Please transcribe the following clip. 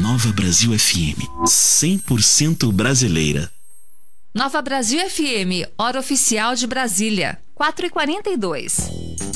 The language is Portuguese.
Nova Brasil FM, 100% brasileira. Nova Brasil FM, hora oficial de Brasília, 4h42.